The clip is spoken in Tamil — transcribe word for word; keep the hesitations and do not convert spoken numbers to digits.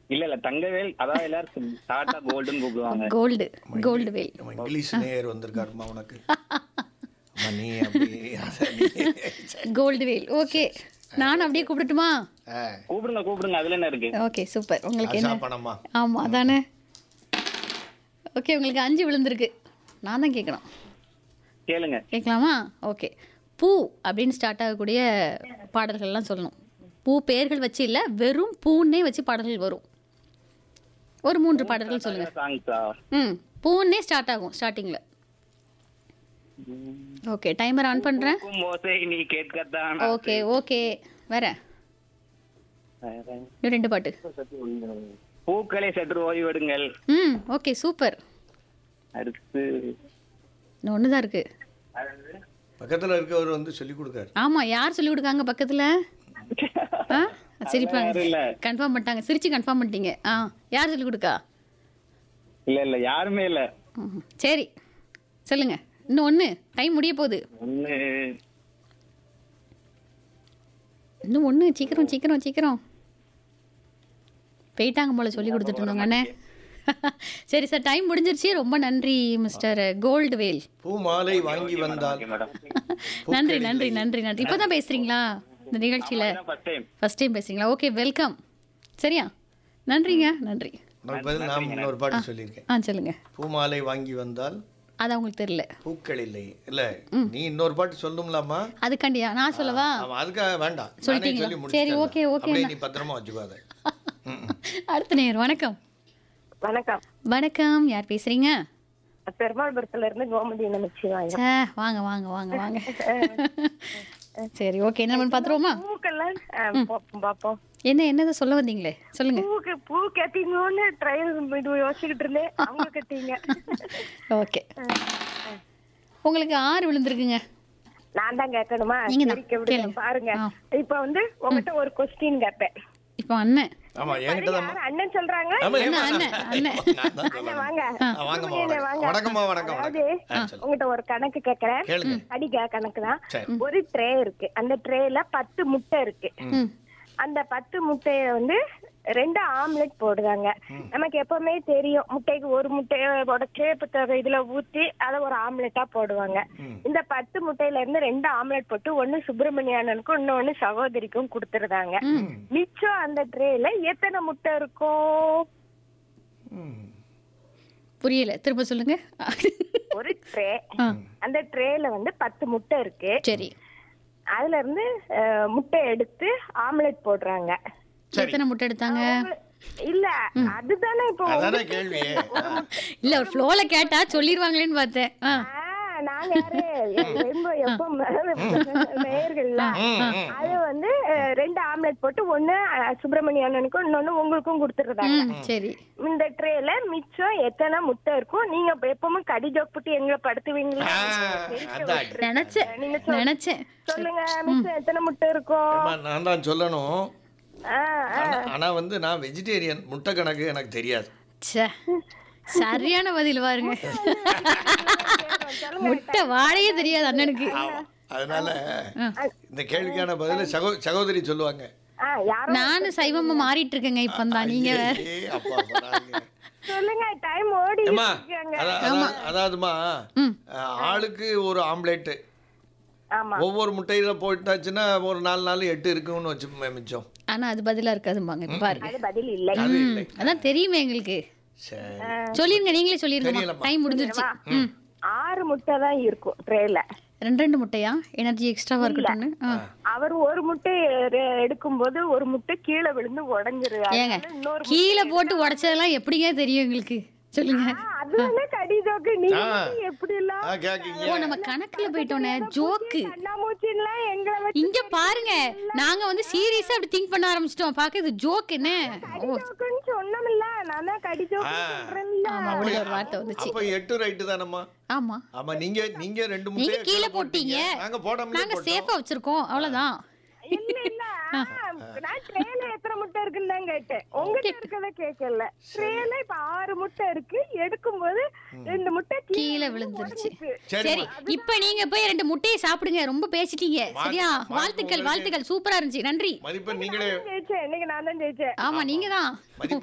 இல்ல இல்ல தங்கவேல் அதான் எல்லாரும் டாடா கோல்டுன்னு கூப்பிடுவாங்க. கோல்டு கோல்டு வேல். நம்ம இங்கிலீஷ் நேயர் வந்திருக்காருமா உனக்கு. அம்மா நீ அப்படி அத நீ கோல்டு வேல். ஓகே, நான் அப்படியே கூப்பிடட்டுமா? ஆ, கூப்பிடுங்க கூப்பிடுங்க, அதுல என்ன இருக்கு? Okay super. உங்களுக்கு அசா என்ன? பணமா? ஆமா அதானே. ஓகே, உங்களுக்கு அஞ்சு விழுந்திருக்கு. நான் தான் கேட்கணும். கேளுங்க. கேட்கலாமா? ஓகே. பூ அப்படின்னு ஸ்டார்ட் ஆகக்கூடிய பாடல்கள்லாம் சொல்லணும். பூ பெயர்கள் வச்சு இல்லை, வெறும் பூன்னே வச்சு பாடல்கள் வரும். ஒரு மூன்று பாடல்கள் சொல்லுங்க. சாங்ஸா? ம், பூன்னே ஸ்டார்ட் ஆகும் ஸ்டார்டிங்கில். ஓகே, டைமர் ஆன் பண்ணுறேன். பூக்கும் ஓசை நீ கேட்கத்தான். ஓகே ஓகே, வேற இன்னும் ரெண்டு பாட்டு. பூக்களை சற்று ஓய்வெடுங்கள். ம், ஓகே சூப்பர். அடுத்து இன்னும் ஒன்று தான் இருக்கு. பக்கத்துல இருக்கவர் வந்து சொல்லி கொடுக்காரு. ஆமாம், யார் சொல்லி கொடுக்காங்க பக்கத்தில்? ஆ சிரிப்பாங்க. யாரும் இல்ல. கன்ஃபார்ம் பண்ணிட்டாங்க, சிரிச்சு கன்ஃபார்ம் பண்ணிட்டீங்க. ஆ, யார் சொல்லி கொடுக்கா? இல்ல இல்ல யாருமே இல்ல. ம், சரி சொல்லுங்க. இன்னும் ஒன்று, டைம் முடிய போகுது. ஒண்ணு இன்னும் ஒன்று, சீக்கிரம் சீக்கிரம் சீக்கிரம். போயிட்டாங்க போல சொல்லி கொடுத்துட்டு இருந்தோங்க அண்ணே. சரி சார், டைம் முடிஞ்சிருச்சு. ரொம்ப நன்றி மிஸ்டர் கோல்டு வேல். பூ மாலை வாங்கி வந்தால் மேடம். நன்றி நன்றி நன்றி நன்றி. இப்போ தான் பேசுறீங்களா இந்த நிகழ்ச்சியில்? First time. ஃபர்ஸ்ட் டைம் பேசுறீங்களா? Okay, welcome. சரியா, நன்றிங்க, நன்றி. உனக்கு பதில் நான் இன்னொரு பாட்டு சொல்லியிருக்கேன். ஆ சொல்லுங்க. பூ மாலை வாங்கி வந்தால் அது அவங்களுக்கு தெரியல. பூக்கள் இல்லை. இல்ல நீ இன்னொரு பாட்டு சொல்லணும்லாமா? அதுக்காண்டியா நான் சொல்லவா? ஆமா, அதுக்காக வேண்டாம். நானே சொல்லிட்டீங்களா? சொல்லி சரி, முடிச்சிட்டேன். Okay, okay. அப்படியே நீ பத்திரமா வச்சுக்கோ அதை. அடுத்த நேர். வணக்கம். வணக்கம். வணக்கம், யார் பேசுறீங்க? பெருமாள்புரத்துல இருந்து கோமதி நமச்சிவாங்க. சே, வாங்க வாங்க வாங்க வாங்க. சரி, ஓகே, என்ன பாத்துருவோமா? பூக்கெல்லாம் பாப்போம். என்ன என்னதை சொல்ல வந்தீங்களே, சொல்லுங்க. பூக்கு பூ கேட்டீங்கன்னு ட்ரையல் யோசிச்சுக்கிட்டு இருந்தேன். அவங்க கேட்டீங்க. ஓகே, உங்களுக்கு ஆறு விழுந்திருக்குங்க. நான் தான் கேட்கணுமா? நீங்க தான். சரி, விடுங்க. கேளுங்க. பாருங்க, ஆ. இப்ப வந்து உங்ககிட்ட ஒரு கொஸ்டின் கேட்பேன். இப்போ அண்ணன். ஆமா, என்கிட்ட தான். யாரு அண்ணன் சொல்றாங்க? ஆமா, அண்ணன், ஏம்மா, அண்ணன், அண்ணன். நான் தான் அண்ணன் சொல்லணும். வாங்க. ஆ, வாங்கம்மா, நீங்க வணக்கம். வாங்க. வணக்கம்மா, வணக்கம், அதாவது வணக்கம். ஆ, சொல்லு. உங்ககிட்ட ஒரு கணக்கு கேட்கறேன். கேளுங்க. அடிக்க கணக்கு தான். சரி. ஒரு ட்ரே இருக்கு. அந்த ட்ரேல பத்து முட்டை இருக்கு. ம், அந்த பத்து முட்டைய வந்து ரெண்டு ஆம்லெட் போடுறாங்க. நமக்கு எப்பவுமே தெரியும், முட்டைக்கு ஒரு முட்டைய உடச்சு இதுல ஊத்தி அதை ஒரு ஆம்லெட்டா போடுவாங்க. இந்த பத்து முட்டையில இருந்து ரெண்டு ஆம்லெட் போட்டு ஒண்ணு சுப்பிரமணியனுக்கும் இன்னொன்னு சகோதரிக்கும் கொடுத்துருந்தாங்க. மிச்சம் அந்த ட்ரேல எத்தனை முட்டை இருக்கும்? ம். புரியல, திரும்ப சொல்லுங்க. ஒரு ட்ரே, ஆ, அந்த ட்ரேல வந்து பத்து முட்டை இருக்கு. சரி. அதுல இருந்து அஹ், முட்டை எடுத்து ஆம்லெட் போடுறாங்க. எத்தனை முட்டை எடுத்தாங்க? இல்ல, அதுதானே இப்போ அதானே கேள்வியே. இல்ல, ஒரு ஃப்ளோல கேட்டா சொல்லிடுவாங்களேன்னு பார்த்தேன். ஆ, ஆ, நாங்க யாரு ரொம்ப எப்போ நேயர்கள்ல அது வந்து அஹ், ரெண்டு ஆம்லெட் போட்டு ஒண்ணு அஹ், சுப்பிரமணிய அண்ணனுக்கும் இன்னொன்னு உங்களுக்கும் கொடுத்துருந்தாங்க. ம், சரி. இந்த ட்ரேல மிச்சம் எத்தனை முட்டை இருக்கும்? நீங்க எப்பவும் கடி ஜோக் புட்டி எங்களை படுத்துவீங்களா? அதான். நினைச்சேன் நீங்க சொல்- நினைச்சேன். சொல்லுங்க, மிச்சம் எத்தனை முட்டை இருக்கும்? ஏம்மா, நான் தான் சொல்லணும். ஆ, ஆ. ஆனா- ஆனா வந்து நான் வெஜிடேரியன். முட்டை கணக்கு எனக்கு தெரியாது. ச்சே, சரியான பதில் பாருங்க. முட்டை வாழையே தெரியாது அண்ணனுக்கு. ஆமா. அதனால இந்த கேள்விக்கான பதில சகோ சகோதரி சொல்லுவாங்க. ஆ, யாரும் நானும் சைவமா மாறிட்டு இருக்கேங்க இப்பந்தான். நீங்க வேற. ஐயே, அப்பா, அப்பா, சொல்லுங்க, டைம் ஓடி ஏம்மா, இருக்காங்க. அதா- அதா- அதாவதுமா ம். அஹ், ஆளுக்கு ஒரு ஆம்லேட் ஆமா. ஒவ்வொரு முட்டையில போட்டாச்சுன்னா ஒரு நாலு நாலு எட்டு இருக்குன்னு வச்சு மிச்சம். ஆனா அது பதிலா இருக்காதும்பாங்க. இப்ப பாருங்க. அது பதில் இல்லை. அது ம், இல்லை. அதான் தெரியுமே எங்களுக்கு. சரி. சொல்லிருங்க, நீங்களே சொல்லிருங்க. தெரியலம்மா. டைம் முடிஞ்சிருச்சு. ம், ஆறு முட்டை தான் இருக்கும் ட்ரேல. ரெண்டு ரெண்டு முட்டையா? எனர்ஜி எக்ஸ்ட்ராவா இருக்கட்டும்னு. ஆ. அவர் ஒரு முட்டை எ- எடுக்கும்போது ஒரு முட்டை கீழே விழுந்து உடைஞ்சிரு. ஏங்க, அதனால இன்னொரு கீழே போட்டு உடைச்சதெல்லாம் எப்படிங்க தெரியும் எங்களுக்கு? சொல்லுங்க. ஆ, அதுதானே கடி ஜோக்கு. நீங்க ஆ. மட்டும் எப்படி எல்லாம் ஆ, கேக்கீங்க. ஓ, நம்ம கணக்குல போயிட்டோனே. ஜோக்கு. கண்ணாமூச்சின்லாம் எங்களை வச்சு இங்க பாருங்க, நாங்க வந்து சீரியஸா அப்படி திங்க் பண்ண ஆரம்பிச்சிட்டோம். பாக்க இது ஜோக் என்ன? கடி ஜோக்குன்னு சொன்னோம்ல. நான் தான் கடி ஜோக்கு ஆ. சொல்றேன்ல. ஆமா, உள்ள ஒரு வார்த்தை வந்துச்சு. அப்ப எட்டு ரைட்டு தானம்மா. ஆமா, ஆமா, நீங்க நீங்க ரெண்டு நீங்க முட்டையை கீழே போட்டீங்க, நாங்க போடாமலே நாங்க போட்டோம். சேஃபா வச்சிருக்கோம், அவ்வளவுதான். இல்ல இல்ல, ஆ, நான் ட்ரேல எத்தனை முட்டை இருக்குன்னு தான் கேட்டேன். உங்ககிட்ட இருக்கத கேட்கல. ட்ரேல இப்ப ஆறு முட்டை இருக்கு. எடுக்கும்போது ரெண்டு முட்டை கீழே விழுந்துருச்சு. சரிம்மா. சரி, இப்ப நீங்க போய் ரெண்டு முட்டையை சாப்பிடுங்க. ரொம்ப பேசிட்டீங்க. சரியா? மார்க் வாழ்த்துக்கள், உங்களுக்கு. வாழ்த்துக்கள். சூப்பரா இருந்துச்சு. நன்றி. மதிப்பெண் நீங்களே ஜெயிச்சேன். இன்னைக்கு நான் தான் ஜெயிச்சேன். ஆமா, நீங்க தான். மதிப்பெண்